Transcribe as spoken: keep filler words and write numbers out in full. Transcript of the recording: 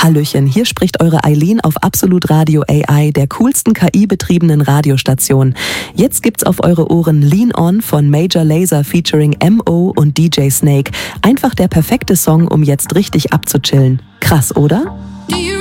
Hallöchen, hier spricht eure Eileen auf Absolut Radio A I, der coolsten K I-betriebenen Radiostation. Jetzt gibt's auf eure Ohren Lean On von Major Lazer featuring M O und D J Snake. Einfach der perfekte Song, um jetzt richtig abzuchillen. Krass, oder?